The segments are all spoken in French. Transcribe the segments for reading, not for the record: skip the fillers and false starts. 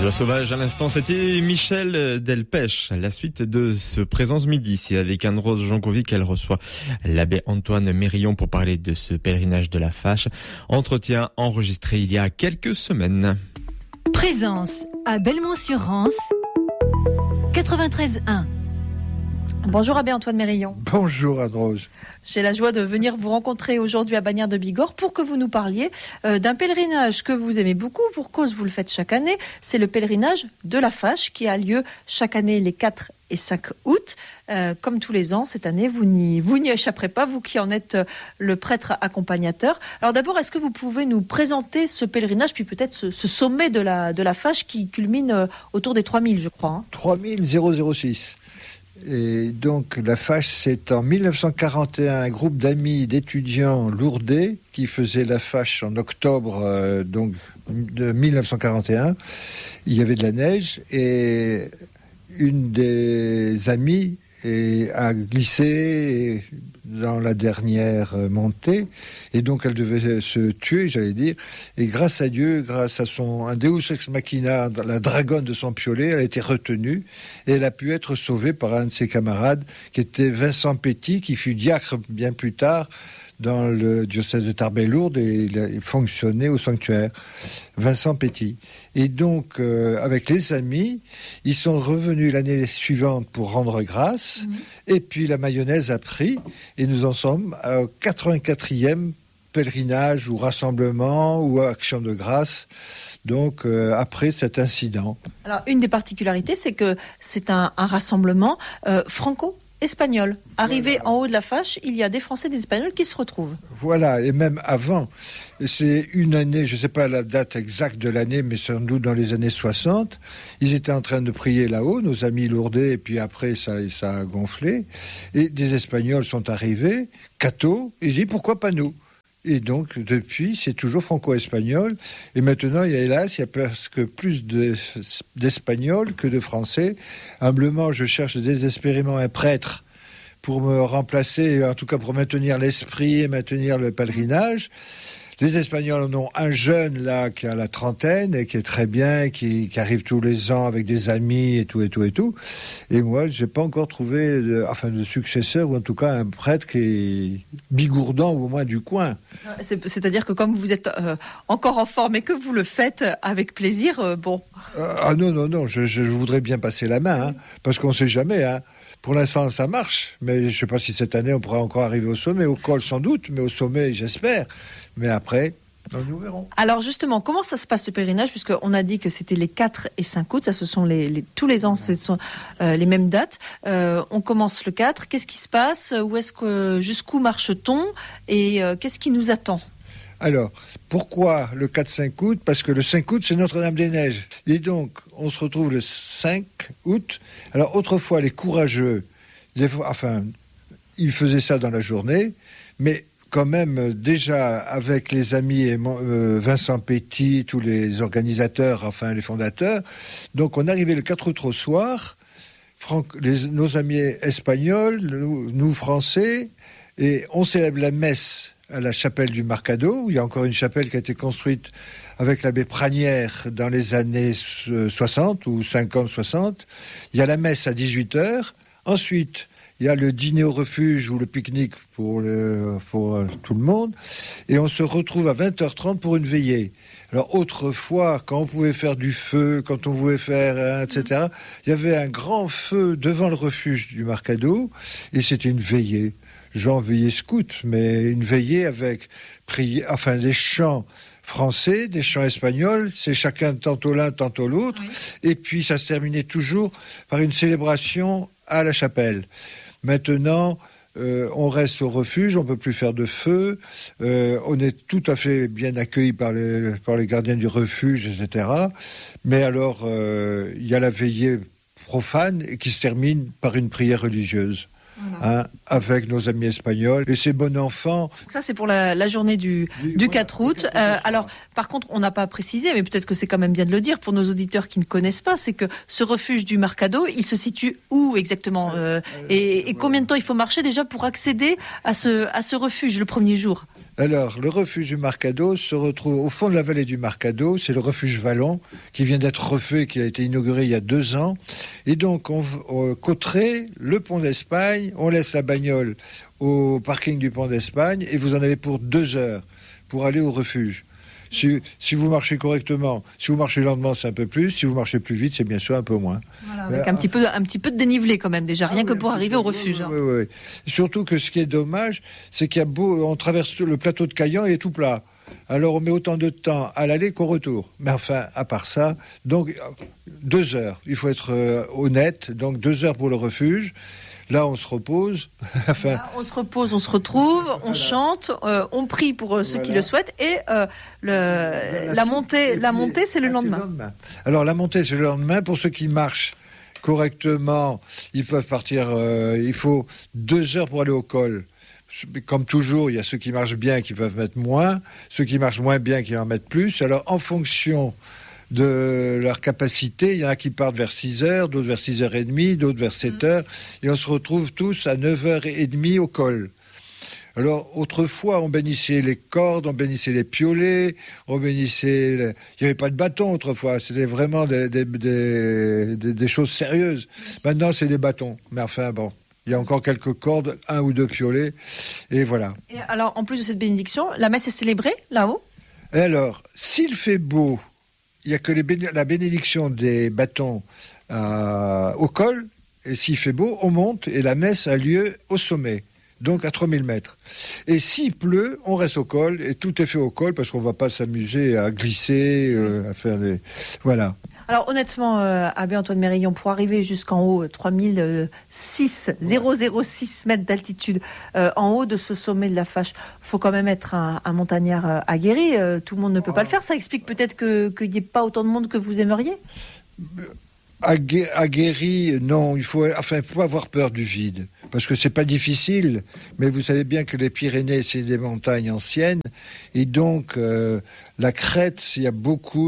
Radio Sauvage, à l'instant, c'était Michel Delpech. La suite de ce Présence Midi, c'est avec Anne-Rose Jancovic qu'elle reçoit l'abbé Antoine Mérillon pour parler de ce pèlerinage de la Fâche. Entretien enregistré il y a quelques semaines. Présence à Belmont-sur-Rance, 93.1. Bonjour abbé Antoine Mérillon. Bonjour Anne-Rose. J'ai la joie de venir vous rencontrer aujourd'hui à Bagnères de Bigorre pour que vous nous parliez d'un pèlerinage que vous aimez beaucoup, pour cause vous le faites chaque année. C'est le pèlerinage de la Fâche qui a lieu chaque année les 4 et 5 août. Comme tous les ans, cette année, vous n'y échapperez pas, vous qui en êtes le prêtre accompagnateur. Alors d'abord, est-ce que vous pouvez nous présenter ce pèlerinage, puis peut-être ce sommet de la Fâche qui culmine autour des 3000, je crois. 3006. Et donc la Fâche, c'est en 1941 un groupe d'amis d'étudiants lourdais qui faisait la Fâche en octobre donc de 1941. Il y avait de la neige et une des amies a glissé dans la dernière montée et donc elle devait se tuer, j'allais dire, et grâce à Dieu, grâce à un Deus ex machina, la dragonne de son piolet, elle a été retenue et elle a pu être sauvée par un de ses camarades qui était Vincent Petit, qui fut diacre bien plus tard dans le diocèse de Tarbes-Lourdes et il fonctionnait au sanctuaire. Vincent Petit. Et donc, avec les amis, ils sont revenus l'année suivante pour rendre grâce. Et puis la mayonnaise a pris et nous en sommes au 84e pèlerinage ou rassemblement ou action de grâce. Donc, après cet incident. Alors, une des particularités, c'est que c'est un rassemblement franco-espagnol. Arrivé en haut de la Fâche, il y a des Français et des Espagnols qui se retrouvent. Voilà, et même avant, c'est une année, je ne sais pas la date exacte de l'année, mais sans doute dans les années 60, ils étaient en train de prier là-haut, nos amis lourdais, et puis après ça a gonflé, et des Espagnols sont arrivés, cathos, et ils disent pourquoi pas nous ? Et donc, depuis, c'est toujours franco-espagnol. Et maintenant, il y a presque plus d'Espagnols que de Français. Humblement, je cherche désespérément un prêtre pour me remplacer, en tout cas pour maintenir l'esprit et maintenir le pèlerinage. Les Espagnols en ont un jeune là qui a la trentaine et qui est très bien, qui arrive tous les ans avec des amis et tout. Et moi, j'ai pas encore trouvé de successeur ou en tout cas un prêtre qui est bigourdan ou au moins du coin. C'est-à-dire que comme vous êtes encore en forme et que vous le faites avec plaisir, bon. Non, je voudrais bien passer la main, parce qu'on sait jamais. Pour l'instant, ça marche, mais je ne sais pas si cette année, on pourra encore arriver au sommet. Au col, sans doute, mais au sommet, j'espère. Mais après, nous verrons. Alors justement, comment ça se passe ce pèlerinage ? Puisqu'on a dit que c'était les 4 et 5 août, ça ce sont tous les ans, ce sont les mêmes dates. On commence le 4, qu'est-ce qui se passe ? Jusqu'où marche-t-on ? Et qu'est-ce qui nous attend ? Alors, pourquoi le 4-5 août ? Parce que le 5 août, c'est Notre-Dame-des-Neiges. Et donc, on se retrouve le 5 août. Alors, autrefois, les courageux, ils faisaient ça dans la journée, mais quand même, déjà, avec les amis et Vincent Petit, tous les organisateurs, les fondateurs, donc on arrivait le 4 août au soir, nos amis espagnols, nous Français, et on célèbre la messe à la chapelle du Mercado, où il y a encore une chapelle qui a été construite avec l'abbé Pranière dans les années 60 ou 50-60. Il y a la messe à 18h. Ensuite, il y a le dîner au refuge ou le pique-nique pour tout le monde. Et on se retrouve à 20h30 pour une veillée. Alors autrefois, quand on pouvait faire du feu, quand on pouvait faire, etc., il y avait un grand feu devant le refuge du Mercado et c'était une veillée. Genre veillée scout, mais une veillée avec des chants français, des chants espagnols, c'est chacun tantôt l'un, tantôt l'autre, et puis ça se terminait toujours par une célébration à la chapelle. Maintenant, on reste au refuge, on ne peut plus faire de feu, on est tout à fait bien accueilli par les gardiens du refuge, etc. Mais alors, il y a la veillée profane qui se termine par une prière religieuse. Voilà. Avec nos amis espagnols et ces bons enfants. Donc ça, c'est pour la journée du 4 août. Alors, par contre, on n'a pas précisé, mais peut-être que c'est quand même bien de le dire pour nos auditeurs qui ne connaissent pas, c'est que ce refuge du Mercado, il se situe où exactement et combien de temps il faut marcher déjà pour accéder à ce refuge le premier jour ? Alors, le refuge du Marcados se retrouve au fond de la vallée du Marcados. C'est le refuge Vallon qui vient d'être refait, qui a été inauguré il y a 2 ans. Et donc, on côterait le pont d'Espagne, on laisse la bagnole au parking du pont d'Espagne et vous en avez pour 2 heures pour aller au refuge. Si vous marchez correctement, si vous marchez lentement, c'est un peu plus. Si vous marchez plus vite, c'est bien sûr un peu moins. Voilà, avec un petit peu de dénivelé quand même déjà, rien que pour arriver au refuge. Oui. Surtout que ce qui est dommage, c'est on traverse le plateau de Caillan et il est tout plat. Alors on met autant de temps à l'aller qu'au retour. Mais enfin, à part ça, donc 2 heures. Il faut être honnête. Donc 2 heures pour le refuge. Là, on se repose. Là, on se repose, on se retrouve, on chante, on prie pour ceux qui le souhaitent. Et la montée, c'est le lendemain. Alors, la montée, c'est le lendemain. Pour ceux qui marchent correctement, ils peuvent partir. Il faut 2 heures pour aller au col. Comme toujours, il y a ceux qui marchent bien qui peuvent mettre moins, ceux qui marchent moins bien qui en mettent plus. Alors, en fonction de leur capacité, il y en a qui partent vers 6h, d'autres vers 6h30, d'autres vers 7h, et on se retrouve tous à 9h30 au col. Alors, autrefois, on bénissait les cordes, on bénissait les piolets, il n'y avait pas de bâton autrefois, c'était vraiment des choses sérieuses. Maintenant, c'est des bâtons, mais enfin, bon. Il y a encore quelques cordes, 1 ou 2 piolets, et voilà. Et alors, en plus de cette bénédiction, la messe est célébrée, là-haut ? Et alors, s'il fait beau, il n'y a que la bénédiction des bâtons au col, et s'il fait beau, on monte, et la messe a lieu au sommet, donc à 3000 mètres. Et s'il pleut, on reste au col, et tout est fait au col, parce qu'on ne va pas s'amuser à glisser, à faire des... Voilà. Alors honnêtement, Abbé Antoine Mérillon, pour arriver jusqu'en haut, 3006 mètres d'altitude, en haut de ce sommet de la Fâche, faut quand même être un montagnard aguerri. Tout le monde ne peut pas le faire. Ça explique peut-être qu'il n'y ait pas autant de monde que vous aimeriez. Aguerri, non, il faut avoir peur du vide, parce que c'est pas difficile, mais vous savez bien que les Pyrénées, c'est des montagnes anciennes, et donc la crête, il y a beaucoup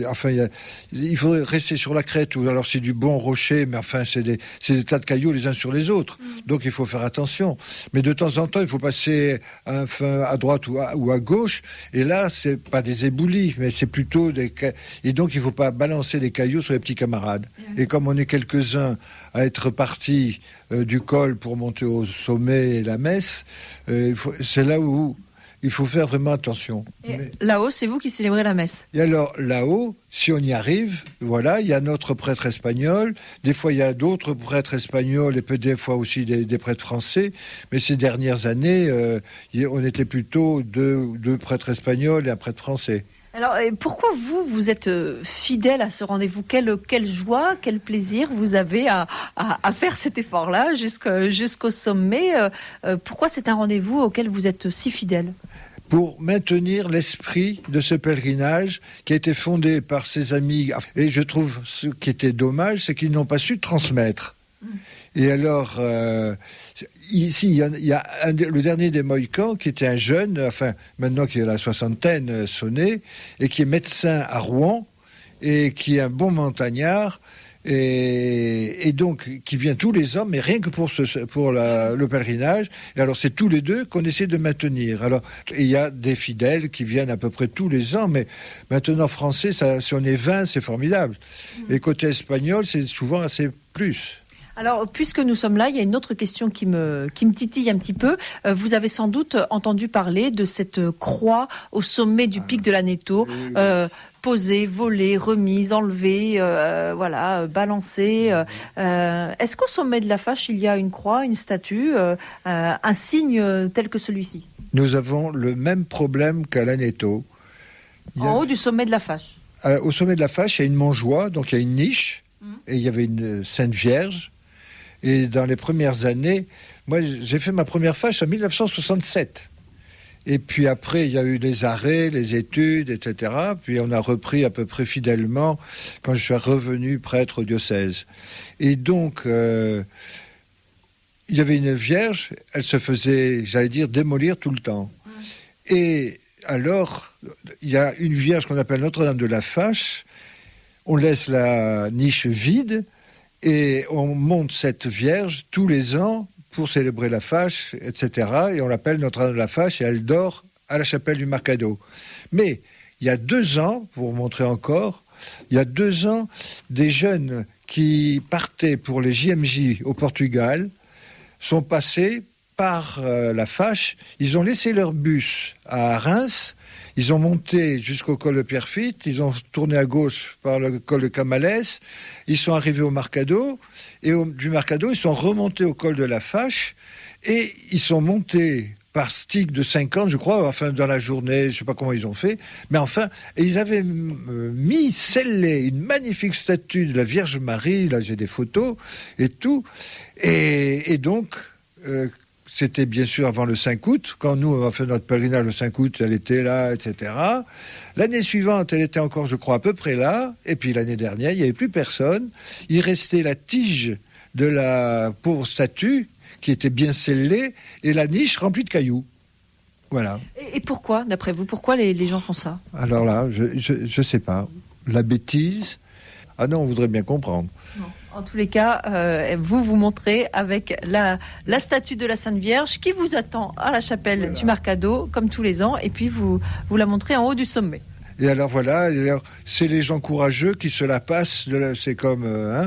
il faudrait rester sur la crête, ou alors c'est du bon rocher, mais enfin c'est des tas de cailloux les uns sur les autres, donc il faut faire attention. Mais de temps en temps, il faut passer à droite ou à gauche, et là, c'est pas des éboulis, mais c'est plutôt et donc il faut pas balancer les cailloux sur les petits camarades. Et comme on est quelques-uns à être partis du col pour monter au sommet et la messe, c'est là où il faut faire vraiment attention. Là-haut, c'est vous qui célébrez la messe. Et alors, là-haut, si on y arrive, voilà, il y a notre prêtre espagnol. Des fois, il y a d'autres prêtres espagnols et peut des fois aussi des prêtres français. Mais ces dernières années, on était plutôt deux prêtres espagnols et un prêtre français. Alors, pourquoi vous êtes fidèle à ce rendez-vous ? Quelle joie, quel plaisir vous avez à faire cet effort-là jusqu'au sommet. Pourquoi c'est un rendez-vous auquel vous êtes si fidèle ? Pour maintenir l'esprit de ce pèlerinage qui a été fondé par ses amis. Et je trouve ce qui était dommage, c'est qu'ils n'ont pas su transmettre. Et alors, ici, il y a le dernier des Mohicans qui était un jeune, maintenant qui a la soixantaine sonnée, et qui est médecin à Rouen, et qui est un bon montagnard, et donc qui vient tous les ans, mais rien que pour le pèlerinage. Et alors c'est tous les deux qu'on essaie de maintenir. Alors il y a des fidèles qui viennent à peu près tous les ans, mais maintenant français, si on est 20, c'est formidable. Et côté espagnol, c'est souvent assez plus. Alors, puisque nous sommes là, il y a une autre question qui me titille un petit peu. Vous avez sans doute entendu parler de cette croix au sommet du pic de l'Aneto, posée, volée, remise, enlevée, balancée. Est-ce qu'au sommet de la Fâche, il y a une croix, une statue, un signe tel que celui-ci ? Nous avons le même problème qu'à l'Aneto. En haut du sommet de la Fâche. Au sommet de la Fâche, il y a une mangeoire, donc il y a une niche, et il y avait une Sainte Vierge. Et dans les premières années, moi j'ai fait ma première Fâche en 1967. Et puis après, il y a eu les arrêts, les études, etc. Puis on a repris à peu près fidèlement quand je suis revenu prêtre au diocèse. Et donc, il y avait une Vierge, elle se faisait, j'allais dire, démolir tout le temps. Et alors, il y a une Vierge qu'on appelle Notre-Dame de la Fâche. On laisse la niche vide. Et on monte cette Vierge tous les ans pour célébrer la Fâche, etc. Et on l'appelle Notre-Dame de la Fâche et elle dort à la chapelle du Marcado. Mais il y a 2 ans, pour vous montrer encore, il y a 2 ans, des jeunes qui partaient pour les JMJ au Portugal sont passés par la Fâche. Ils ont laissé leur bus à Reims. Ils ont monté jusqu'au col de Pierrefitte, ils ont tourné à gauche par le col de Camales, ils sont arrivés au Marcado, et du Marcado, ils sont remontés au col de la Fâche, et ils sont montés par stick de 50, je crois, enfin dans la journée, je ne sais pas comment ils ont fait, mais enfin, et ils avaient scellé une magnifique statue de la Vierge Marie, là j'ai des photos, et tout, et donc... c'était bien sûr avant le 5 août. Quand nous, on a fait notre pèlerinage le 5 août, elle était là, etc. L'année suivante, elle était encore, je crois, à peu près là. Et puis l'année dernière, il n'y avait plus personne. Il restait la tige de la pauvre statue, qui était bien scellée, et la niche remplie de cailloux. Voilà. Et pourquoi, d'après vous, pourquoi les gens font ça ? Alors là, je sais pas. La bêtise. Ah non, on voudrait bien comprendre. Non. En tous les cas, vous montrez avec la statue de la Sainte Vierge qui vous attend à la chapelle du Marcado, comme tous les ans, et puis vous la montrez en haut du sommet. Et alors voilà, c'est les gens courageux qui se la passent, c'est comme...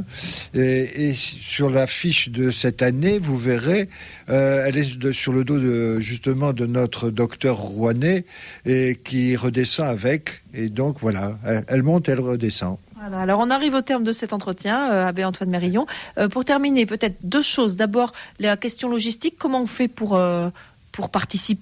et sur la fiche de cette année, vous verrez, elle est sur le dos justement de notre docteur Rouanet, et qui redescend avec, et donc voilà, elle monte, elle redescend. Voilà, alors on arrive au terme de cet entretien, Abbé Antoine Mérillon. Pour terminer, peut-être 2 choses. D'abord, la question logistique, comment on fait pour participer ?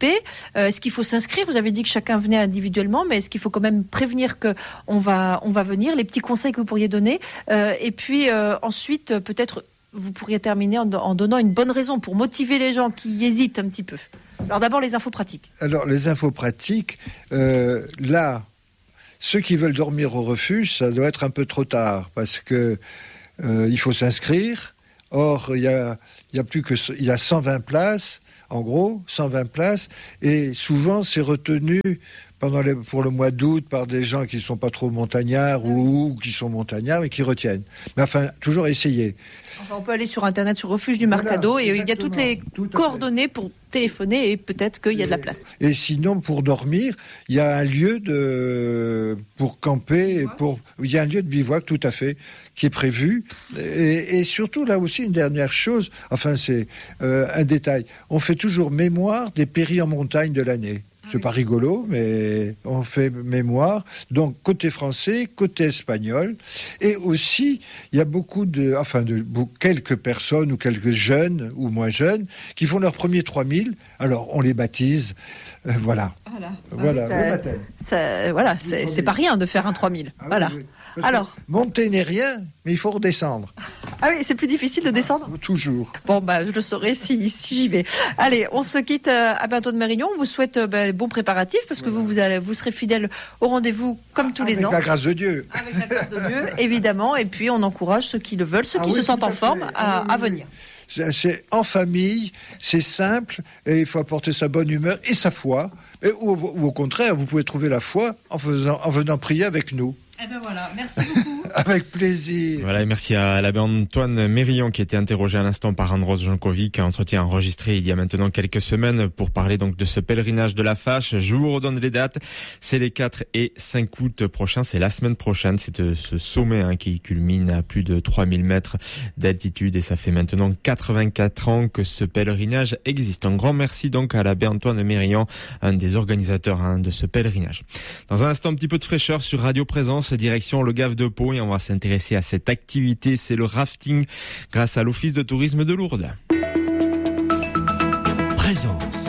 Est-ce qu'il faut s'inscrire ? Vous avez dit que chacun venait individuellement, mais est-ce qu'il faut quand même prévenir qu'on va venir ? Les petits conseils que vous pourriez donner. Et puis ensuite, peut-être, vous pourriez terminer en donnant une bonne raison pour motiver les gens qui hésitent un petit peu. Alors d'abord, les infos pratiques. Alors, les infos pratiques, là... Ceux qui veulent dormir au refuge, ça doit être un peu trop tard parce que il faut s'inscrire. Or, il y a 120 places, en gros, 120 places, et souvent c'est retenu pour le mois d'août par des gens qui ne sont pas trop montagnards ou qui sont montagnards mais qui retiennent. Mais enfin, toujours essayer. Enfin, on peut aller sur Internet, sur Refuge du Marcado, voilà, et il y a toutes les coordonnées pour téléphoner et peut-être qu'il y a de la place. Et sinon, pour dormir, il y a un lieu pour camper, il y a un lieu de bivouac, tout à fait, qui est prévu. Et surtout, là aussi, une dernière chose, enfin c'est un détail, on fait toujours mémoire des péris en montagne de l'année. C'est pas rigolo, mais on fait mémoire. Donc, côté français, côté espagnol. Et aussi, il y a quelques personnes ou quelques jeunes ou moins jeunes qui font leur premier 3000. Alors, on les baptise. Voilà. Voilà, c'est pas rien de faire un 3000. Ah, voilà. Oui. Alors, monter n'est rien, mais il faut redescendre. Ah oui, c'est plus difficile de descendre ? Toujours. Bon, je le saurai si j'y vais. Allez, on se quitte à bientôt de Mérillon. On vous souhaite bon préparatif parce que vous serez fidèle au rendez-vous comme tous les ans. Avec la grâce de Dieu. Avec la grâce de Dieu, évidemment. Et puis, on encourage ceux qui le veulent, ceux qui se sentent en forme à venir. C'est en famille, c'est simple, et il faut apporter sa bonne humeur et sa foi. Ou au contraire, vous pouvez trouver la foi en venant prier avec nous. Eh ben voilà, merci beaucoup. Avec plaisir. Voilà, et merci à l'abbé Antoine Mérillon qui était interrogé à l'instant par Anne-Rose Jankovic, un entretien enregistré il y a maintenant quelques semaines pour parler donc de ce pèlerinage de la Fâche. Je vous redonne les dates. C'est les 4 et 5 août prochains. C'est la semaine prochaine. C'est ce sommet qui culmine à plus de 3000 mètres d'altitude et ça fait maintenant 84 ans que ce pèlerinage existe. Un grand merci donc à l'abbé Antoine Mérillon, un des organisateurs de ce pèlerinage. Dans un instant, un petit peu de fraîcheur sur Radio Présence. Direction le Gave de Pau et on va s'intéresser à cette activité, c'est le rafting grâce à l'Office de tourisme de Lourdes. Présence.